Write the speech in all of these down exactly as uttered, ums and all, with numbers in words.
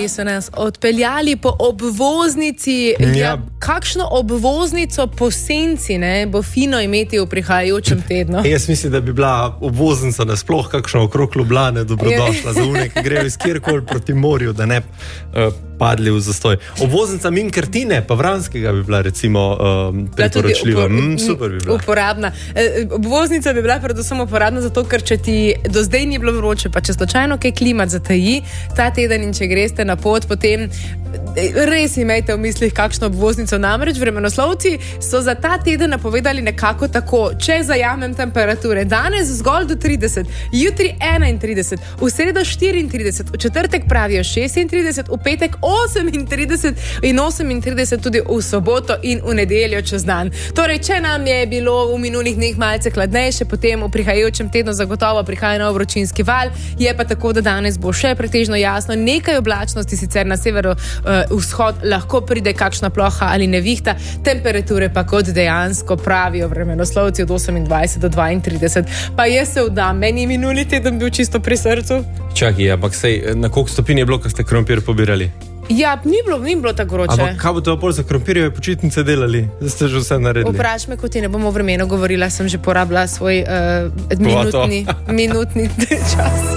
Ljubljani so nas odpeljali po obvoznici. Ja. Ja, kakšno obvoznico po senci ne, bo fino imeti v prihajajočem tednu? Jaz mislim, da bi bila obvoznica nasploh kakšna okrog Ljubljane dobrodošla za une, ki grejo iz kjerkoli proti morju, da ne uh, padli v zastoj. Obvoznica mimo Krtine, pa Vranskega bi bila recimo um, priporočljiva. Upor, mm, super bi bila. Uporabna. Obvoznica bi bila predvsem uporabna zato, ker če ti do zdaj ni bilo vroče, pa če slučajno kaj klimat zataji ta teden in če greste na pot, potem res imejte v mislih kakšno obvoznico. Namreč vremenoslovci so za ta teden napovedali nekako tako, če zajamem temperature, danes zgolj do trideset, jutri enaintrideset, v sredo štiriintrideset, v četrtek pravijo šestintrideset, v petek osemintrideset in osemintrideset tudi v soboto in v nedeljo čez dan. Torej, če nam je bilo v minulih dneh malce hladnejše, potem v prihajajočem tednu zagotovo prihaja nov vročinski val, je pa tako, da danes bo še pretežno jasno, nekaj oblačnosti sicer na severu uh, vzhod lahko pride kakšna ploha ali nevihta, temperature pa kot dejansko pravijo vremenoslovci od osemindvajset do dvaintrideset. Pa jaz se vdam, meni je minuli teden bil čisto pri srcu. Čakaj, ampak sej, na koliko stopinj je bilo, ko ste krompir pobirali? Ja, ni bilo, ni bilo tako vroče. Ampak kaj boste pol za krompirjeve počitnice delali? Zdaj ste že vse naredili. Vpraš me, ko ti ne bomo vremeno govorila, sem že porabila svoj uh, minutni, minutni čas.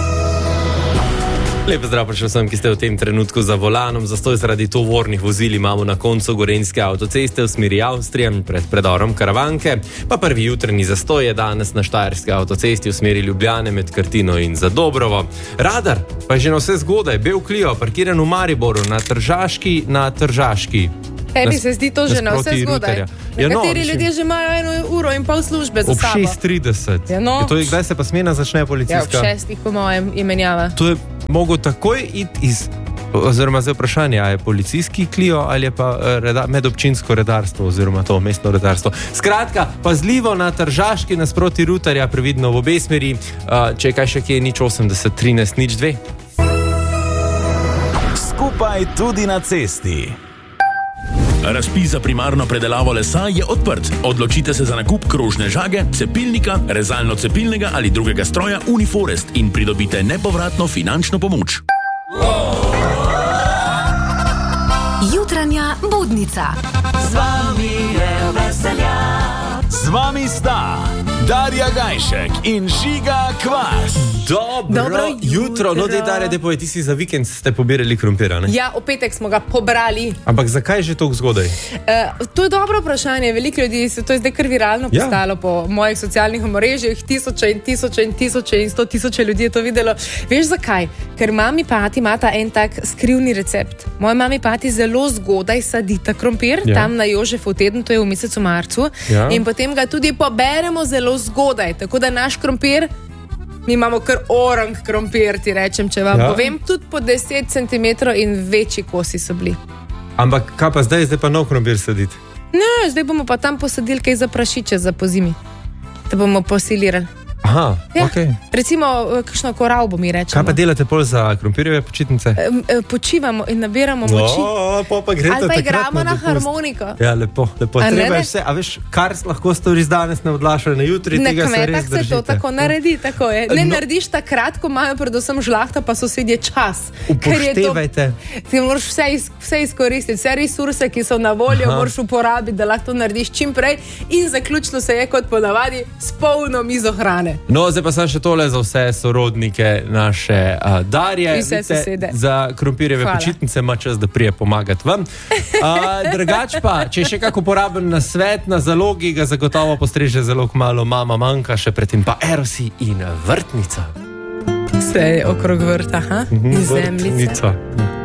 Lep zdrav prišel sem, ki ste v tem trenutku za volanom. Zastoj zaradi tovornih vozil imamo na koncu Gorenjske avtoceste v smeri Avstrije pred predorom Karavanke. Pa prvi jutranji zastoj je danes na Štajerski avtocesti v smeri Ljubljane med Krtino in Zadobrovo. Radar pa je že na vse zgodaj. Bel Clio parkiran v Mariboru na Tržaški, na Tržaški. Tebi se zdi to že na vse zgodaj. Ja, nekateri no, ljudje že imajo eno uro in pol službe za sabo. Ob šest trideset. Ja, no. To je, kdaj se pa smena začne policijska? Ja, ob šestih po mojem je menjava. To je mogo takoj iti iz, oziroma zdaj vprašanje, a je policijski Clio ali je pa reda, medobčinsko redarstvo oziroma to mestno redarstvo. Skratka, pazljivo na Tržaški nasproti Rutarja, previdno v obe smeri, če je kaj še kje, nič osemdeset, trinajst, nič dve. Skupaj tudi na cesti. Razpis za primarno predelavo lesa je odprt. Odločite se za nakup krožne žage, cepilnika, rezalno-cepilnega ali drugega stroja Uniforest in pridobite nepovratno finančno pomoč. Jutranja budnica. Z vami je veseljak. Z vami sta Darja Gajšek in Žiga Kvas. Dobro, Dobro jutro. jutro. No, dej Darja, dej povej, ti si za vikend ste pobirali krompira, ne? Ja, v petek smo ga pobrali. Ampak zakaj že toliko zgodaj? Uh, to je dobro vprašanje. Veliko ljudi, to je zdaj kar viralno ja. postalo po mojih socialnih omrežjih. Tisoče in tisoče in tisoče in sto tisoče ljudi je to videlo. Veš zakaj? Ker mami pati imata en tak skrivni recept. Moja mami pati zelo zgodaj sadita krompir, ja. tam na Jožefov teden, to je v mesecu marcu. Ja. In potem ga tudi poberemo zelo zgodaj. Tako da naš krompir, mi imamo kar orang krompir, ti rečem, če vam ja. povem, tudi po deset centimetrov in večji kosi so bili. Ampak kaj pa zdaj, zdaj pa nov krompir saditi? Ne, zdaj bomo pa tam posadili kaj za prašiče za pozimi. Da bomo posilirali. Aha, ja. ok. Recimo, kakšno koralbo mi rečemo. Kaj pa delate pol za krompirjeve počitnice? E, e, počivamo in nabiramo moči. No, pa pa grete ali pa igramo na, na harmoniko. Ja, lepo, lepo. A treba je vse, a veš, kar lahko storiš danes, ne odlašajo na jutri, na tega se res držite. Na kmetah se to tako naredi, tako je. Ne no. narediš takrat, ko imajo predvsem žlahta, pa sosedje čas. Upoštevajte. Ti moraš vse, iz, vse izkoristiti, vse resurse, ki so na voljo, Aha. moraš uporabiti, da lahko to narediš čim prej in zaključno se je kot ponavadi s polno mizo hrane. No, zdaj pa sem še tole za vse sorodnike naše uh, Darje. Vse sosede. Za krompirjeve Hvala. počitnice ima čas, da prije pomagati vam. Uh, drugač pa, če je še kako uporaben na svet, na zalogi, ga zagotovo postreže zelo kmalu mama manjka, še predtem pa Erosi in vrtnica. Vse je okrog vrta, ha? Mhm, in zemljice. Vrtnica.